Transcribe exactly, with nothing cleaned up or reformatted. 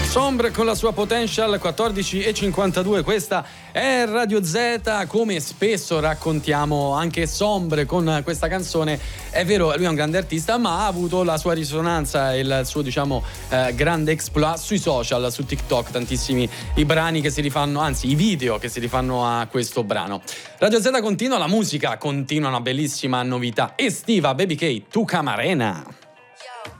Sombre con la sua potential quattordici e cinquantadue, questa è Radio Z. Come spesso raccontiamo, anche Sombre con questa canzone, è vero, lui è un grande artista, ma ha avuto la sua risonanza e il suo, diciamo, eh, grande exploit sui social, su TikTok, tantissimi i brani che si rifanno, anzi i video che si rifanno a questo brano. Radio Z continua, la musica continua, una bellissima novità estiva, Baby K, Tu Camarena.